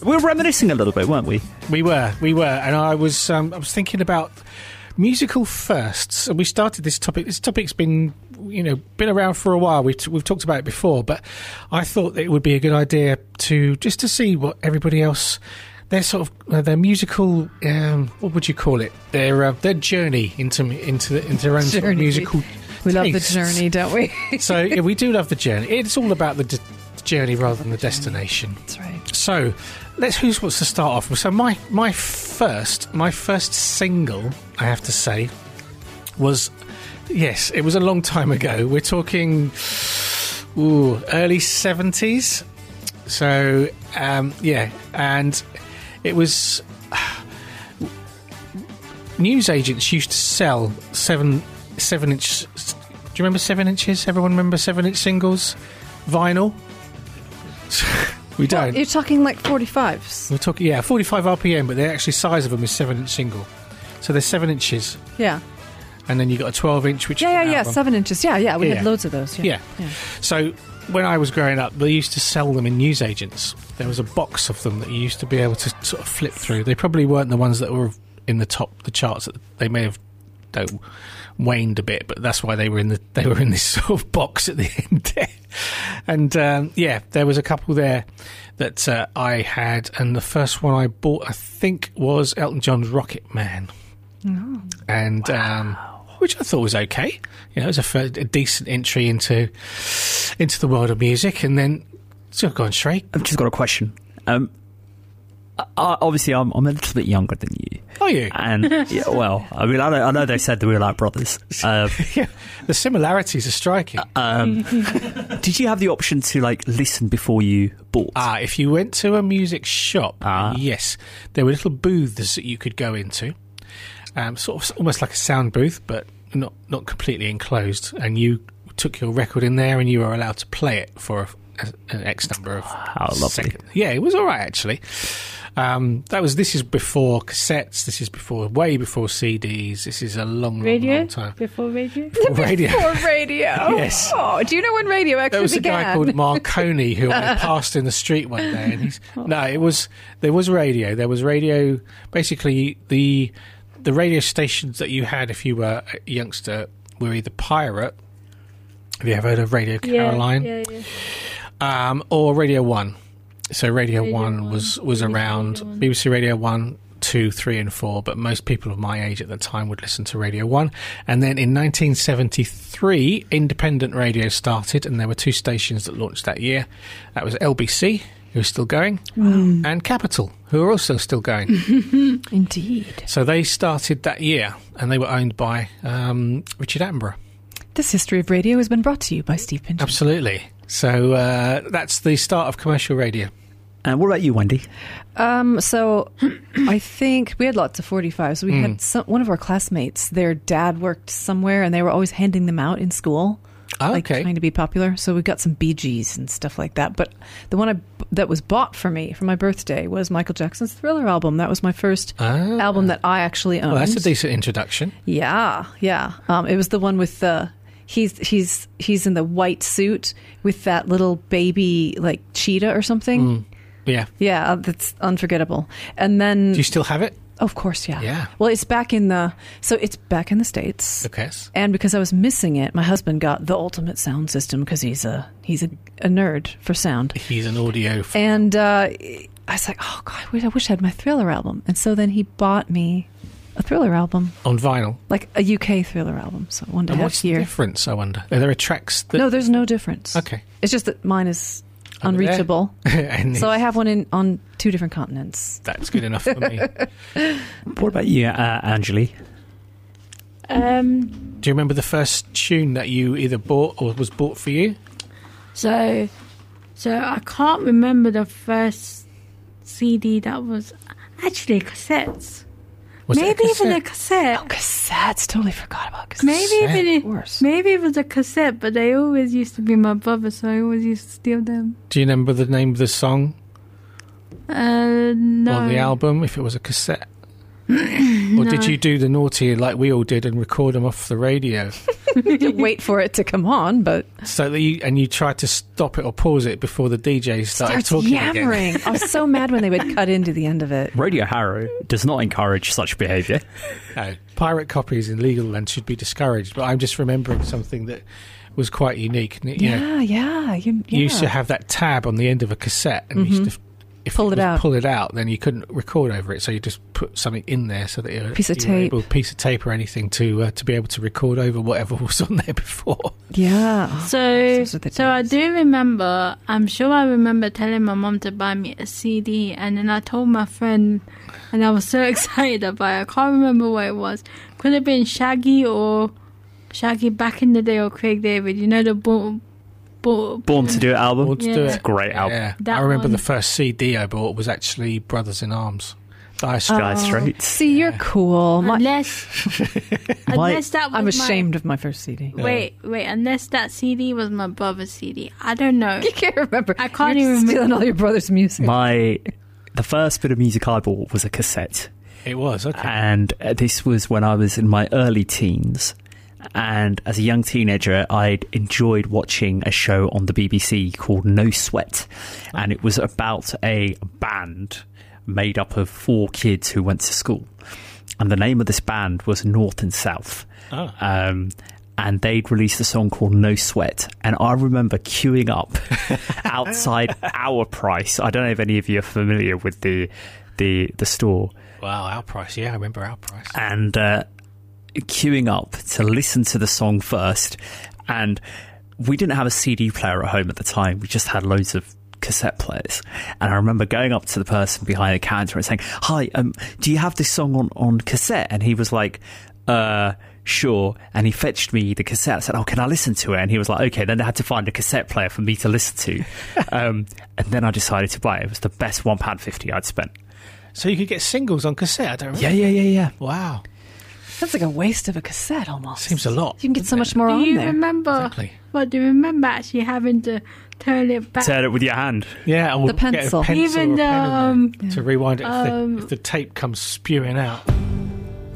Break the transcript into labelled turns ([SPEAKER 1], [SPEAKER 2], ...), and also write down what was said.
[SPEAKER 1] We were reminiscing a little bit, weren't we?
[SPEAKER 2] We were, and I was thinking about musical firsts. And we started this topic. This topic's been around for a while. We've talked about it before, but I thought it would be a good idea to see what everybody else, their sort of their musical, what would you call it? Their journey into their own sort of musical.
[SPEAKER 3] We love the journey, don't we?
[SPEAKER 2] So yeah, we do love the journey. It's all about the journey rather than the destination.
[SPEAKER 3] That's right.
[SPEAKER 2] So who wants to start off with? So my first single, I have to say, was, yes, it was a long time ago. We're talking early 70s. So yeah, and it was newsagents used to sell 7-inch. Do you remember 7 inches? Everyone remember 7-inch singles, vinyl? We don't.
[SPEAKER 3] Well, you're talking like 45s.
[SPEAKER 2] We're talking 45 RPM, but the actual size of them is 7-inch single. So they're 7 inches.
[SPEAKER 3] Yeah.
[SPEAKER 2] And then you got a 12-inch, which
[SPEAKER 3] yeah, 7 inches. Yeah. We had loads of those.
[SPEAKER 2] Yeah. So when I was growing up, they used to sell them in newsagents. There was a box of them that you used to be able to sort of flip through. They probably weren't the ones that were in the charts. They may have waned a bit, but that's why they were in this sort of box at the end there. And there was a couple there that I had, and the first one I bought, I think, was Elton John's Rocket Man.
[SPEAKER 3] Oh.
[SPEAKER 2] And which I thought was okay. It was a decent entry into the world of music. And then gone straight.
[SPEAKER 1] I've just got a question. Obviously, I'm a little bit younger than you.
[SPEAKER 2] Are you?
[SPEAKER 1] And I know they said that we were like brothers.
[SPEAKER 2] The similarities are striking.
[SPEAKER 1] Did you have the option to listen before you bought?
[SPEAKER 2] If you went to a music shop, yes, there were little booths that you could go into, sort of almost like a sound booth, but not completely enclosed. And you took your record in there, and you were allowed to play it for an X number of seconds. Yeah, it was all right actually. This is before cassettes. This is way before CDs. This is a long time.
[SPEAKER 4] Before radio?
[SPEAKER 2] Before radio.
[SPEAKER 3] Before radio.
[SPEAKER 2] Yes.
[SPEAKER 3] Oh, do you know when radio actually began?
[SPEAKER 2] There was a guy called Marconi who I passed in the street one day, and there was radio. There was radio. Basically, the radio stations that you had if you were a youngster were either pirate. Have you ever heard of Radio Caroline?
[SPEAKER 4] Yeah.
[SPEAKER 2] Or Radio 1. So Radio 1 was around, BBC Radio 1, 2, 3 and 4, but most people of my age at the time would listen to Radio 1. And then in 1973, independent radio started, and there were 2 stations that launched that year. That was LBC, who is still going, and Capital, who are also still going.
[SPEAKER 3] Indeed.
[SPEAKER 2] So they started that year, and they were owned by Richard Attenborough.
[SPEAKER 3] This history of radio has been brought to you by Steve Pinchon.
[SPEAKER 2] Absolutely. So that's the start of commercial radio.
[SPEAKER 1] And what about you, Wendy?
[SPEAKER 3] So I think we had lots of 45s. We had one of our classmates, their dad worked somewhere, and they were always handing them out in school. Trying to be popular. So we got some Bee Gees and stuff like that. But the one that was bought for me for my birthday was Michael Jackson's Thriller album. That was my first album that I actually owned.
[SPEAKER 2] Well, that's a decent introduction.
[SPEAKER 3] Yeah. It was the one with the... He's in the white suit with that little baby cheetah or something. Yeah, that's unforgettable. And then,
[SPEAKER 2] do you still have it?
[SPEAKER 3] Of course, yeah.
[SPEAKER 2] Yeah.
[SPEAKER 3] Well, it's back in the States.
[SPEAKER 2] Okay.
[SPEAKER 3] And because I was missing it, my husband got the ultimate sound system because he's a nerd for sound.
[SPEAKER 2] He's an audio.
[SPEAKER 3] And I was like, oh God, I wish I had my Thriller album. And so then he bought me a Thriller album
[SPEAKER 2] on vinyl,
[SPEAKER 3] like a UK Thriller album. So one day.
[SPEAKER 2] And what's the difference? I wonder. Are there tracks?
[SPEAKER 3] No, there's no difference.
[SPEAKER 2] Okay,
[SPEAKER 3] it's just that mine is unreachable. So I have one on 2 different continents.
[SPEAKER 2] That's good enough for me.
[SPEAKER 1] What about you, Anjali?
[SPEAKER 2] Do you remember the first tune that you either bought or was bought for you?
[SPEAKER 4] So I can't remember the first CD that was actually cassettes. Maybe even a cassette.
[SPEAKER 3] Oh, cassettes. Totally forgot about cassettes.
[SPEAKER 4] Maybe it was a cassette, but they always used to be my brother, so I always used to steal them.
[SPEAKER 2] Do you remember the name of the song?
[SPEAKER 4] No.
[SPEAKER 2] Or the album, if it was a cassette? Or did you do the naughty like we all did and record them off the radio?
[SPEAKER 3] Wait for it to come on, but
[SPEAKER 2] so that you tried to stop it or pause it before the DJ started talking
[SPEAKER 3] yammering.
[SPEAKER 2] again.
[SPEAKER 3] I was so mad when they would cut into the end of it.
[SPEAKER 1] Radio Harrow does not encourage such behaviour.
[SPEAKER 2] No, pirate copies in legal land should be discouraged. But I'm just remembering something that was quite unique.
[SPEAKER 3] You
[SPEAKER 2] used to have that tab on the end of a cassette, and you used to. If pull it out, then you couldn't record over it. So you just put something in there so that you
[SPEAKER 3] piece of
[SPEAKER 2] tape or anything to be able to record over whatever was on there before.
[SPEAKER 3] Yeah.
[SPEAKER 4] So I do remember. I'm sure I remember telling my mum to buy me a CD, and then I told my friend, and I was so excited about it. I can't remember what it was. Could have been Shaggy back in the day, or Craig David. You know the
[SPEAKER 1] Born to Do It album.
[SPEAKER 2] Born to Do It.
[SPEAKER 1] It's a great album.
[SPEAKER 2] I remember the first CD I bought was actually Brothers in Arms.
[SPEAKER 1] Dire Straits.
[SPEAKER 3] See, you're cool.
[SPEAKER 4] Unless that was
[SPEAKER 3] I'm ashamed of my first CD.
[SPEAKER 4] Wait. Unless that CD was my brother's CD. I don't know.
[SPEAKER 3] You can't remember.
[SPEAKER 4] I can't
[SPEAKER 3] You're
[SPEAKER 4] even
[SPEAKER 3] stealing all your brother's music.
[SPEAKER 1] The first bit of music I bought was a cassette.
[SPEAKER 2] It was, okay.
[SPEAKER 1] And this was when I was in my early teens. And as a young teenager, I'd enjoyed watching a show on the BBC called No Sweat. And it was about a band made up of 4 kids who went to school. And the name of this band was North and South. Oh. And they'd released a song called No Sweat. And I remember queuing up outside Our Price. I don't know if any of you are familiar with the store.
[SPEAKER 2] Wow, Our Price. Yeah, I remember Our Price.
[SPEAKER 1] And queuing up to listen to the song first. And we didn't have a CD player at home at the time. We just had loads of cassette players. And I remember going up to the person behind the counter and saying, "Hi, do you have this song on cassette?" And he was like, "Sure." And he fetched me the cassette. I said, "Oh, can I listen to it?" And he was like, "Okay." Then I had to find a cassette player for me to listen to. And then I decided to buy it. It was the best £1.50 I'd spent.
[SPEAKER 2] So you could get singles on cassette? I don't remember.
[SPEAKER 1] Yeah.
[SPEAKER 2] Wow.
[SPEAKER 3] That's like a waste of a cassette almost.
[SPEAKER 2] Seems a lot.
[SPEAKER 3] You can get so much more on there.
[SPEAKER 4] Do you remember actually having to turn it back?
[SPEAKER 1] Turn it with your hand.
[SPEAKER 3] Yeah, the pencil.
[SPEAKER 2] Even to rewind it if the tape comes spewing out.